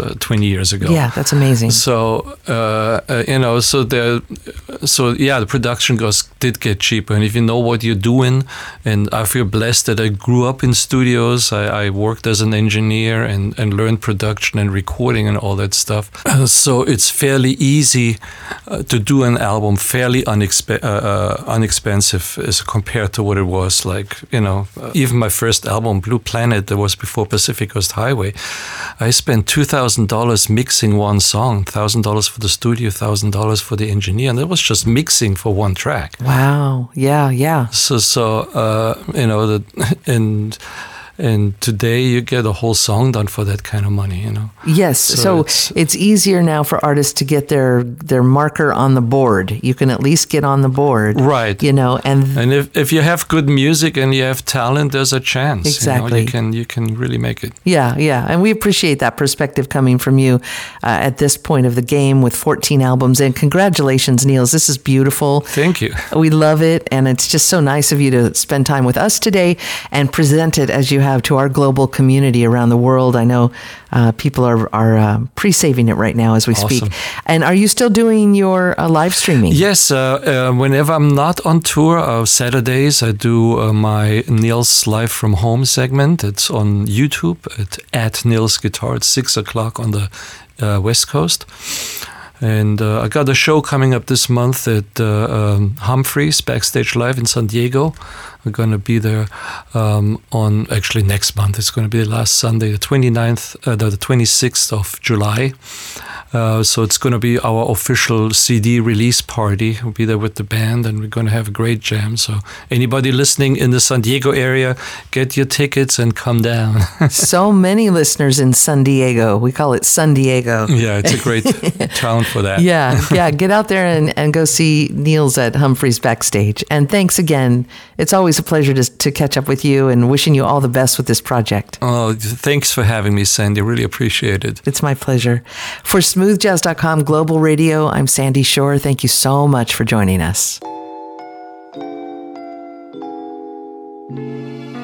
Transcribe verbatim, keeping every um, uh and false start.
uh, twenty years ago. Yeah, that's amazing. So, uh, uh, you know, so there, so yeah, the production goes, did get cheaper. And if you know what you're doing, and I feel blessed that I grew up in studios, I, I worked as an engineer and, and learned production and recording and all that stuff. Uh, so it's fairly easy uh, to do an album, fairly unexpe- uh, uh, inexpensive as compared to what it was like, you know, uh, even my first album, Blue Planet, that was before Pacific Coast Highway, I spent two thousand dollars mixing one song, one thousand dollars for the studio, one thousand dollars for the engineer, and that was just mixing for one track. Wow. Yeah, yeah. So, so uh, you know, the, and and today you get a whole song done for that kind of money, you know. Yes, so, so it's, it's easier now for artists to get their their marker on the board. You can at least get on the board, right? You know, and and if, if you have good music and you have talent, there's a chance. Exactly, you know, you can you can really make it. Yeah, yeah, and we appreciate that perspective coming from you uh, at this point of the game with fourteen albums. And congratulations, Niels. This is beautiful. Thank you. We love it, and it's just so nice of you to spend time with us today and present it as you have to our global community around the world. I know uh, people are are uh, pre-saving it right now as we Awesome. speak. And are you still doing your uh, live streaming? Yes. Uh, uh, whenever I'm not on tour, uh, Saturdays I do uh, my Niels Live from Home segment. It's on YouTube at, at Niels Guitar. It's six o'clock on the uh, West Coast. And uh, I got a show coming up this month at uh, um, Humphreys Backstage Live in San Diego. We're going to be there um, on, actually next month. It's going to be the last Sunday, the twenty-ninth, uh, the twenty-sixth of July. Uh, so it's going to be our official C D release party. We'll be there with the band, and we're going to have a great jam. So anybody listening in the San Diego area, get your tickets and come down. So many listeners in San Diego. We call it San Diego. Yeah, it's a great town for that. Yeah, yeah. Get out there and, and go see Niels at Humphreys Backstage. And thanks again. It's always a pleasure to, to catch up with you, and wishing you all the best with this project. Oh, thanks for having me, Sandy. Really appreciate it. It's my pleasure. For smooth jazz dot com Global Radio, I'm Sandy Shore. Thank you so much for joining us.